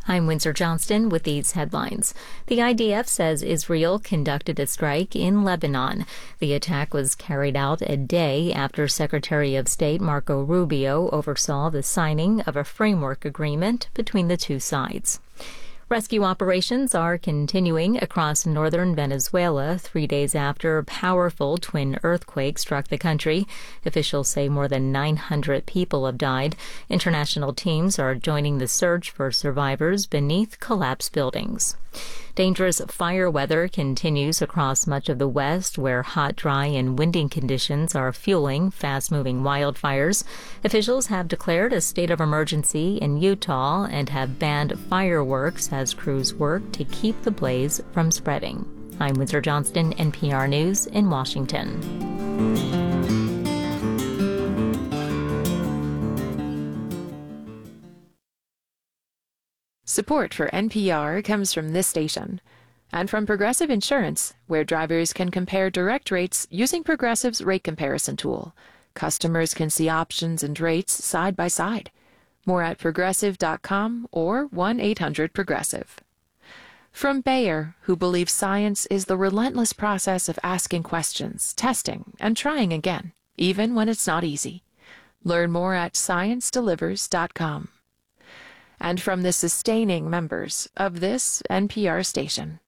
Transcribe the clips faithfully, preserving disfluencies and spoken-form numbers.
I'm Windsor Johnston with these headlines. The I D F says Israel conducted a strike in Lebanon. The attack was carried out a day after Secretary of State Marco Rubio oversaw the signing of a framework agreement between the two sides. Rescue operations are continuing across northern Venezuela three days after a powerful twin earthquake struck the country. Officials say more than nine hundred people have died. International teams are joining the search for survivors beneath collapsed buildings. Dangerous fire weather continues across much of the West, where hot, dry, and windy conditions are fueling fast-moving wildfires. Officials have declared a state of emergency in Utah and have banned fireworks as crews work to keep the blaze from spreading. I'm Windsor Johnston, N P R News in Washington. Support for N P R comes from this station and from Progressive Insurance, where drivers can compare direct rates using Progressive's rate comparison tool. Customers can see options and rates side by side. More at progressive dot com or one eight hundred progressive. From Bayer, who believes science is the relentless process of asking questions, testing, and trying again, even when it's not easy. Learn more at science delivers dot com. And from the sustaining members of this N P R station.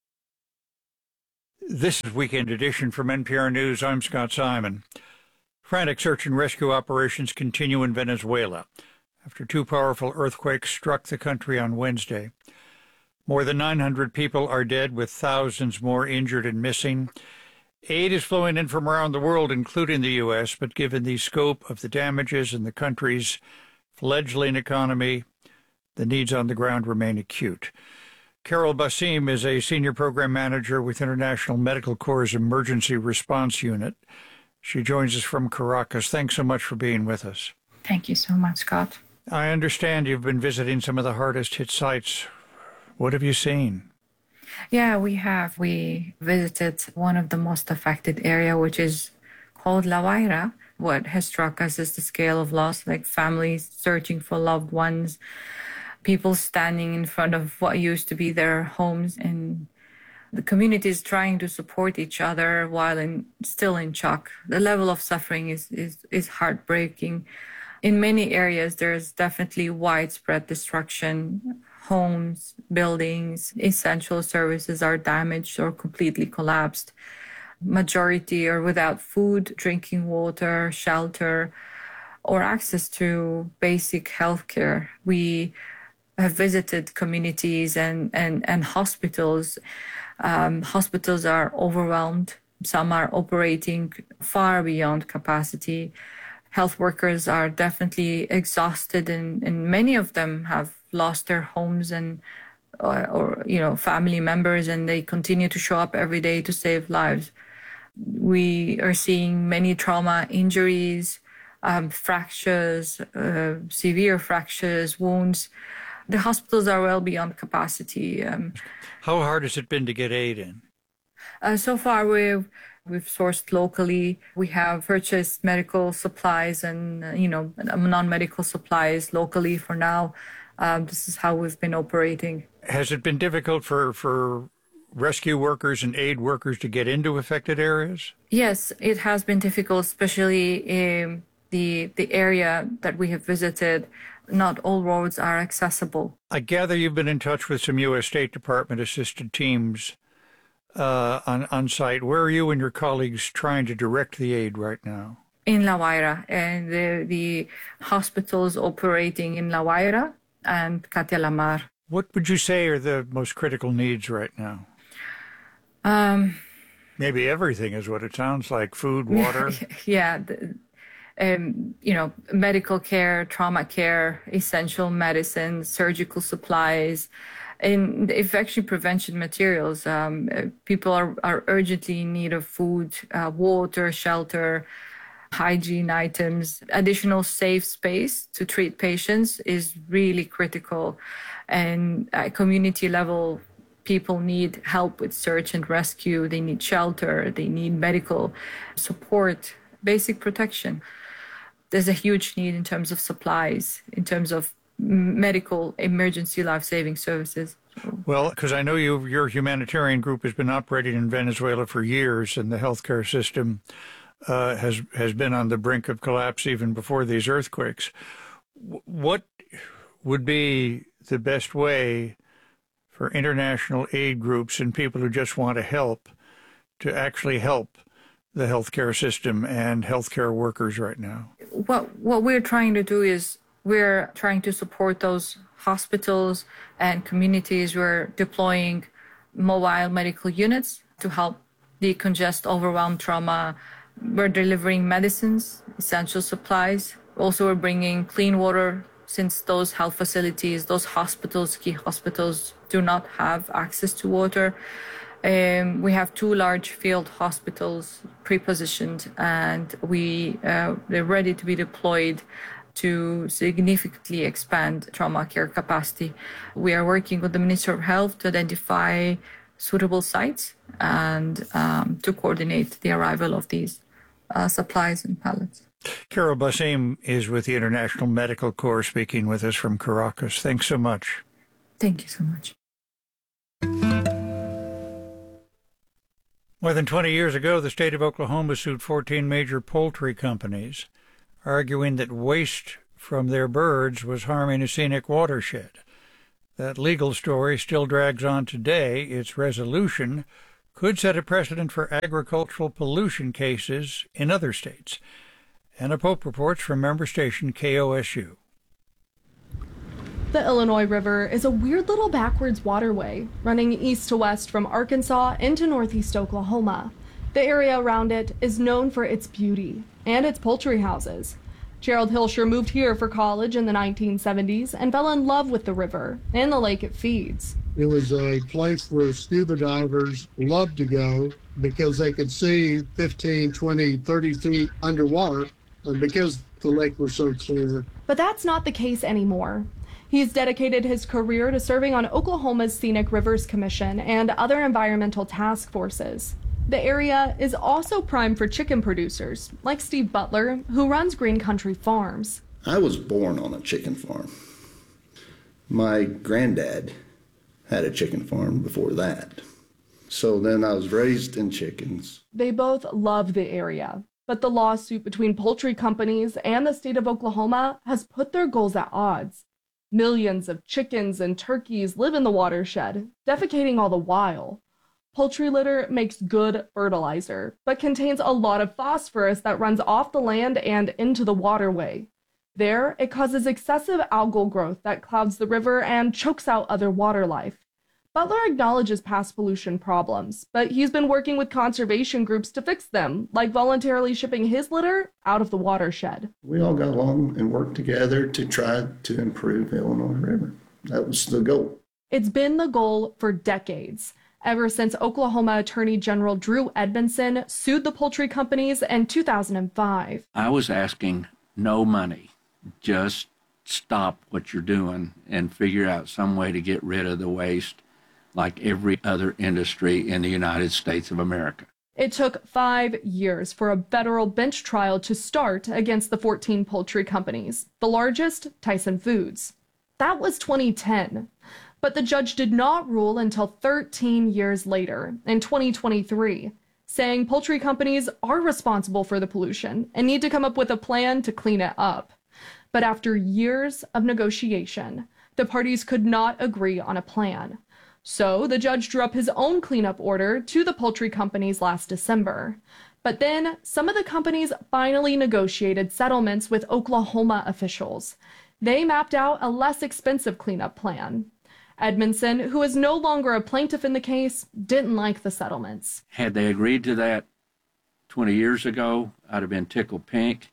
This is Weekend Edition from N P R News. I'm Scott Simon. Frantic search and rescue operations continue in Venezuela after two powerful earthquakes struck the country on Wednesday. More than nine hundred people are dead, with thousands more injured and missing. Aid is flowing in from around the world, including the U S, but given the scope of the damages in the country's fledgling economy, the needs on the ground remain acute. Carol Basim is a senior program manager with International Medical Corps' Emergency Response Unit. She joins us from Caracas. Thanks so much for being with us. Thank you so much, Scott. I understand you've been visiting some of the hardest hit sites. What have you seen? Yeah, we have. We visited one of the most affected area, which is called La Guaira. What has struck us is the scale of loss, like families searching for loved ones, people standing in front of what used to be their homes, and the communities trying to support each other while in, still in shock. The level of suffering is, is, is heartbreaking. In many areas, there's definitely widespread destruction. Homes, buildings, essential services are damaged or completely collapsed. Majority are without food, drinking water, shelter, or access to basic health care. We have visited communities and, and, and hospitals. Um, hospitals are overwhelmed. Some are operating far beyond capacity. Health workers are definitely exhausted, and, and many of them have lost their homes and or, or you know family members, and they continue to show up every day to save lives. We are seeing many trauma injuries, um, fractures, uh, severe fractures, wounds. The hospitals are well beyond capacity. Um, How hard has it been to get aid in? Uh, so far, we've we've sourced locally. We have purchased medical supplies and uh, you know non-medical supplies locally for now. Um, this is how we've been operating. Has it been difficult for for rescue workers and aid workers to get into affected areas? Yes, it has been difficult, especially in the the area that we have visited. Not all roads are accessible. I gather you've been in touch with some U S State Department-assisted teams uh, on, on site. Where are you and your colleagues trying to direct the aid right now? In La Guaira, and the, the hospitals operating in La Guaira and Catia la Mar. What would you say are the most critical needs right now? Um, Maybe everything is what it sounds like. Food, water. yeah. The, Um, you know, medical care, trauma care, essential medicine, surgical supplies, and infection prevention materials. Um, people are, are urgently in need of food, uh, water, shelter, hygiene items. Additional safe space to treat patients is really critical. And at community level, people need help with search and rescue. They need shelter. They need medical support, basic protection. There's a huge need in terms of supplies, in terms of medical emergency life-saving services. Well, because I know you, your humanitarian group has been operating in Venezuela for years, and the healthcare system uh, has has been on the brink of collapse even before these earthquakes. What would be the best way for international aid groups and people who just want to help to actually help the healthcare system and healthcare workers right now? What what we're trying to do is we're trying to support those hospitals and communities. We're deploying mobile medical units to help decongest overwhelmed trauma. We're delivering medicines, essential supplies. Also, we're bringing clean water, since those health facilities, those hospitals, key hospitals, do not have access to water. Um, we have two large field hospitals pre-positioned, and we uh, they're ready to be deployed to significantly expand trauma care capacity. We are working with the Ministry of Health to identify suitable sites and um, to coordinate the arrival of these uh, supplies and pallets. Carol Basim is with the International Medical Corps speaking with us from Caracas. Thanks so much. Thank you so much. More than twenty years ago, the state of Oklahoma sued fourteen major poultry companies, arguing that waste from their birds was harming a scenic watershed. That legal story still drags on today. Its resolution could set a precedent for agricultural pollution cases in other states. Anna Pope reports from member station K O S U. The Illinois River is a weird little backwards waterway running east to west from Arkansas into northeast Oklahoma. The area around it is known for its beauty and its poultry houses. Gerald Hilscher moved here for college in the nineteen seventies and fell in love with the river and the lake it feeds. It was a place where scuba divers loved to go because they could see fifteen, twenty, thirty feet underwater, and because the lake was so clear. But that's not the case anymore. He's dedicated his career to serving on Oklahoma's Scenic Rivers Commission and other environmental task forces. The area is also prime for chicken producers, like Steve Butler, who runs Green Country Farms. I was born on a chicken farm. My granddad had a chicken farm before that. So then I was raised in chickens. They both love the area, but the lawsuit between poultry companies and the state of Oklahoma has put their goals at odds. Millions of chickens and turkeys live in the watershed, defecating all the while. Poultry litter makes good fertilizer, but contains a lot of phosphorus that runs off the land and into the waterway. There, it causes excessive algal growth that clouds the river and chokes out other water life. Butler acknowledges past pollution problems, but he's been working with conservation groups to fix them, like voluntarily shipping his litter out of the watershed. We all got along and worked together to try to improve the Illinois River. That was the goal. It's been the goal for decades, ever since Oklahoma Attorney General Drew Edmondson sued the poultry companies in two thousand five. I was asking no money, just stop what you're doing and figure out some way to get rid of the waste like every other industry in the United States of America. It took five years for a federal bench trial to start against the fourteen poultry companies, the largest, Tyson Foods. That was twenty ten. But the judge did not rule until thirteen years later, in twenty twenty-three, saying poultry companies are responsible for the pollution and need to come up with a plan to clean it up. But after years of negotiation, the parties could not agree on a plan. So the judge drew up his own cleanup order to the poultry companies last December. But then some of the companies finally negotiated settlements with Oklahoma officials. They mapped out a less expensive cleanup plan. Edmondson, who is no longer a plaintiff in the case, didn't like the settlements. Had they agreed to that twenty years ago, I'd have been tickled pink.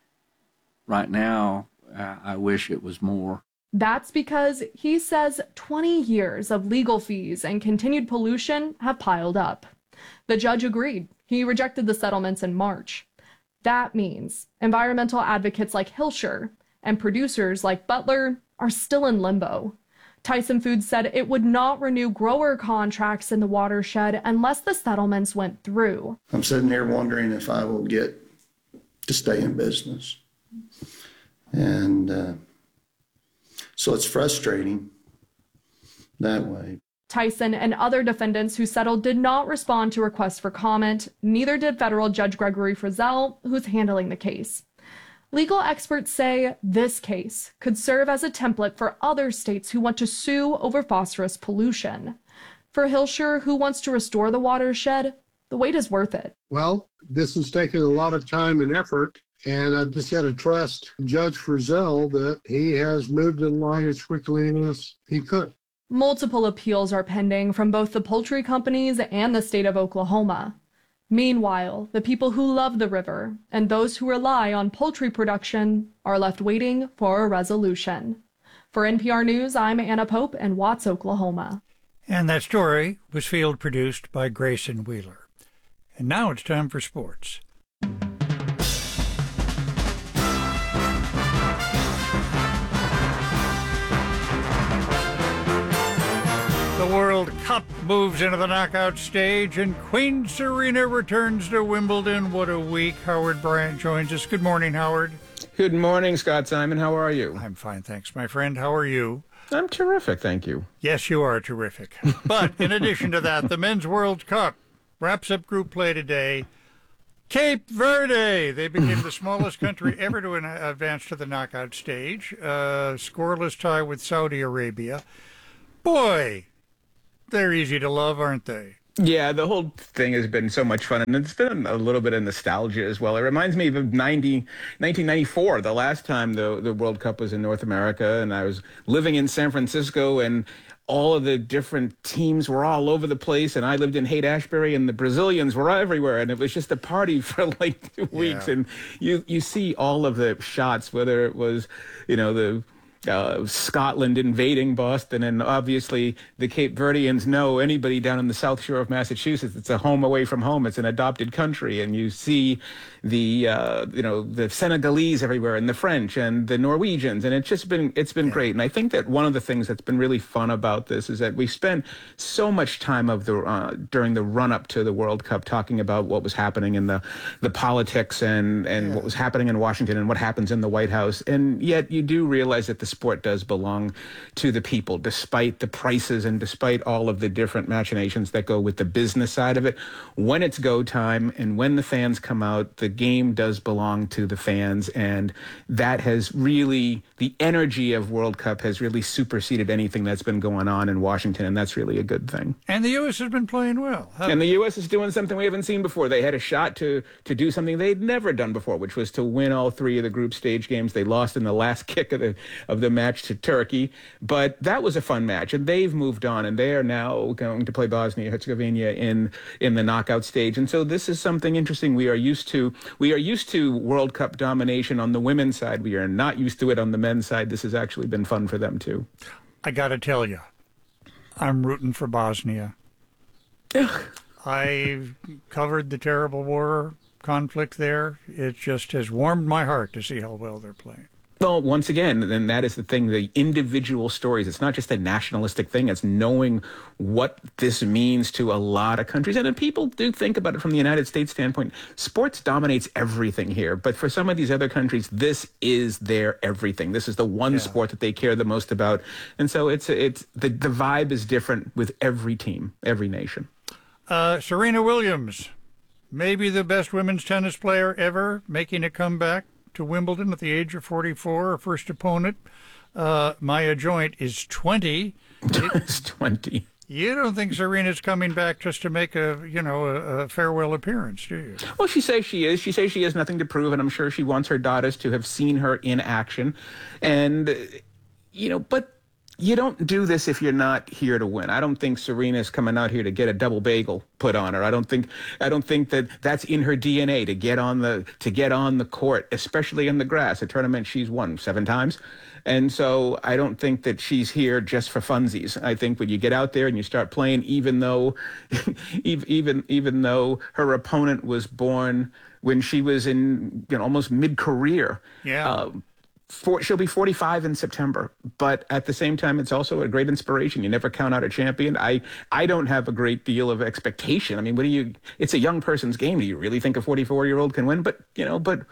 Right now, uh, I wish it was more. That's because he says twenty years of legal fees and continued pollution have piled up. The judge agreed. He rejected the settlements in March. That means environmental advocates like Hilscher and producers like Butler are still in limbo. Tyson Foods said it would not renew grower contracts in the watershed unless the settlements went through. I'm sitting here wondering if I will get to stay in business. And uh, So it's frustrating that way. Tyson and other defendants who settled did not respond to requests for comment. Neither did federal Judge Gregory Frizzell, who's handling the case. Legal experts say this case could serve as a template for other states who want to sue over phosphorus pollution. For Hilscher, who wants to restore the watershed, the wait is worth it. Well, this has taken a lot of time and effort, and I just got to trust Judge Frizzell that he has moved in line as quickly as he could. Multiple appeals are pending from both the poultry companies and the state of Oklahoma. Meanwhile, the people who love the river and those who rely on poultry production are left waiting for a resolution. For N P R News, I'm Anna Pope in Watts, Oklahoma. And that story was field produced by Grayson Wheeler. And now it's time for sports. The World Cup moves into the knockout stage, and Queen Serena returns to Wimbledon. What a week. Howard Bryant joins us. Good morning, Howard. Good morning, Scott Simon. How are you? I'm fine, thanks, my friend. How are you? I'm terrific, thank you. Yes, you are terrific. But in addition to that, the Men's World Cup wraps up group play today. Cape Verde, they became the smallest country ever to advance to the knockout stage. Uh, scoreless tie with Saudi Arabia. Boy, they're easy to love, aren't they? Yeah, the whole thing has been so much fun, and it's been a little bit of nostalgia as well. It reminds me of nineteen ninety-four, the last time the, the World Cup was in North America, and I was living in San Francisco, and all of the different teams were all over the place, and I lived in Haight-Ashbury, and the Brazilians were everywhere, and it was just a party for like two weeks. Yeah. And you, you see all of the shots, whether it was, you know, the Uh, Scotland invading Boston, and obviously the Cape Verdeans know anybody down in the South Shore of Massachusetts. It's a home away from home. It's an adopted country, and you see the uh, you know the Senegalese everywhere, and the French and the Norwegians, and it's just been it's been yeah. great. And I think that one of the things that's been really fun about this is that we spent so much time of the uh, during the run up to the World Cup talking about what was happening in the the politics and and yeah. what was happening in Washington and what happens in the White House, and yet you do realize that the sport does belong to the people, despite the prices and despite all of the different machinations that go with the business side of it. When it's go time and when the fans come out, the game does belong to the fans, and that has really, the energy of World Cup has really superseded anything that's been going on in Washington, and that's really a good thing. And the U S has been playing well. How and the U S is doing something we haven't seen before. They had a shot to to do something they'd never done before, which was to win all three of the group stage games. They lost in the last kick of the of the match to Turkey, but that was a fun match, and they've moved on, and they are now going to play Bosnia-Herzegovina in in the knockout stage. And so this is something interesting. We are used to we are used to World Cup domination on the women's side. We are not used to it on the men's side. This has actually been fun for them too. I got to tell you, I'm rooting for Bosnia. I've covered the terrible war conflict there. It just has warmed my heart to see how well they're playing. Well, once again, and that is the thing, the individual stories. It's not just a nationalistic thing. It's knowing what this means to a lot of countries. And then people do think about it from the United States standpoint. Sports dominates everything here. But for some of these other countries, this is their everything. This is the one yeah. sport that they care the most about. And so it's it's the, the vibe is different with every team, every nation. Uh, Serena Williams, maybe the best women's tennis player ever, making a comeback to Wimbledon at the age of forty-four. Her first opponent, uh, Maya Joint, is twenty. It's twenty. You don't think Serena's coming back just to make a, you know, a, a farewell appearance, do you? Well, she says she is. She says she has nothing to prove, and I'm sure she wants her daughters to have seen her in action. And, you know, but you don't do this if you're not here to win. I don't think Serena's coming out here to get a double bagel put on her. I don't think I don't think that that's in her D N A to get on the to get on the court, especially in the grass. A tournament she's won seven times. And so I don't think that she's here just for funsies. I think when you get out there and you start playing, even though even even though her opponent was born when she was in, you know, almost mid-career. Yeah. Uh, For, she'll be forty-five in September, but at the same time, it's also a great inspiration. You never count out a champion. I, I don't have a great deal of expectation. I mean, what do you? It's a young person's game. Do you really think a forty-four-year-old can win? But you know, but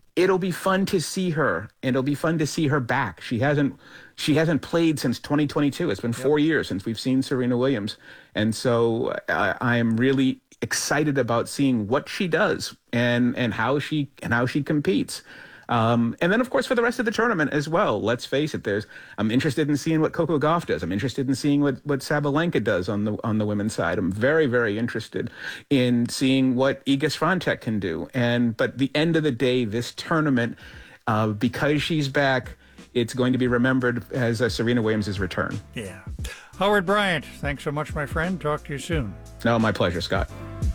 it'll be fun to see her, and it'll be fun to see her back. She hasn't she hasn't played since twenty twenty-two. It's been four yep. years since we've seen Serena Williams. And so I, I am really excited about seeing what she does and and how she and how she competes. Um, and then, of course, for the rest of the tournament as well, let's face it, there's I'm interested in seeing what Coco Gauff does. I'm interested in seeing what, what Sabalenka does on the on the women's side. I'm very, very interested in seeing what Iga Swiatek can do. And but the end of the day, this tournament, uh, because she's back, it's going to be remembered as uh, Serena Williams' return. Yeah. Howard Bryant, thanks so much, my friend. Talk to you soon. No, my pleasure, Scott.